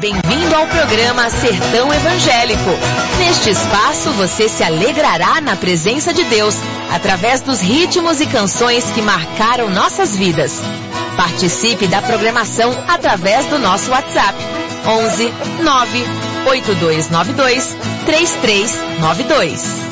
Bem-vindo ao programa Sertão Evangélico. Neste espaço você se alegrará na presença de Deus, através dos ritmos e canções que marcaram nossas vidas. Participe da programação através do nosso WhatsApp 11 98292 3392.